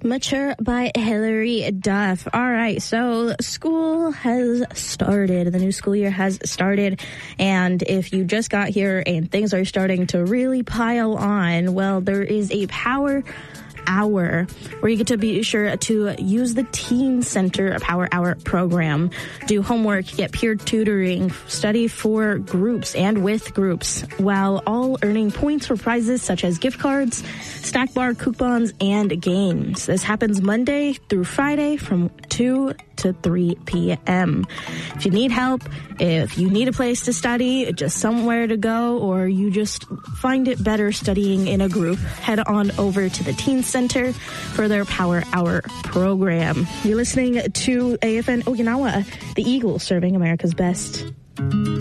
Mature by Hilary Duff. All right, so school has started. The new school year has started. And if you just got here and things are starting to really pile on, well, there is a Power Hour where you get to be sure to use the Teen Center Power Hour program, do homework, get peer tutoring, study for groups and with groups, while all earning points for prizes such as gift cards, snack bar coupons, and games. This happens Monday through Friday from 2 to 3 p.m. If you need help, if you need a place to study, just somewhere to go, or you just find it better studying in a group, head on over to the Teen Center for their Power Hour program. You're listening to AFN Okinawa, the Eagle serving America's best.